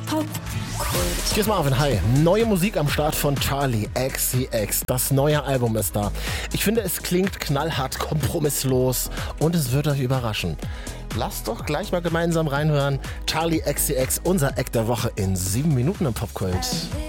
Popkult. Cheers Marvin, hi. Neue Musik am Start von Charli XCX. Das neue Album ist da. Ich finde, es klingt knallhart, kompromisslos und es wird euch überraschen. Lasst doch gleich mal gemeinsam reinhören. Charli XCX, unser Act der Woche in 7 Minuten im Popkult.